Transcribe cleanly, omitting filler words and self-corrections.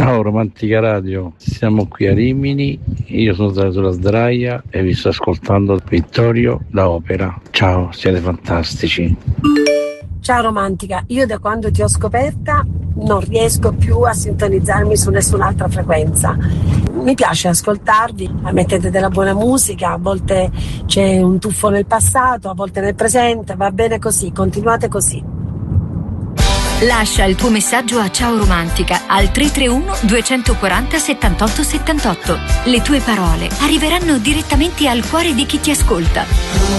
Ciao Romantica Radio, siamo qui a Rimini, io sono stato sulla sdraia e vi sto ascoltando Vittorio da Opera. Ciao, siete fantastici. Ciao Romantica, io da quando ti ho scoperta non riesco più a sintonizzarmi su nessun'altra frequenza. Mi piace ascoltarvi, mettete della buona musica, a volte c'è un tuffo nel passato, a volte nel presente, va bene così, continuate così. Lascia il tuo messaggio a Ciao Romantica al 331 240 78 78. Le tue parole arriveranno direttamente al cuore di chi ti ascolta.